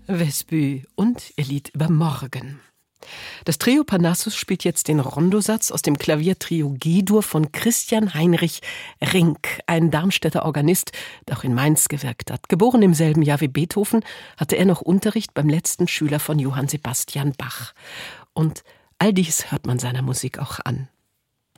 Vespü und ihr Lied über morgen. Das Trio Parnassus spielt jetzt den Rondosatz aus dem Klaviertrio G-Dur von Christian Heinrich Rinck, ein Darmstädter Organist, der auch in Mainz gewirkt hat. Geboren im selben Jahr wie Beethoven, hatte er noch Unterricht beim letzten Schüler von Johann Sebastian Bach. Und all dies hört man seiner Musik auch an.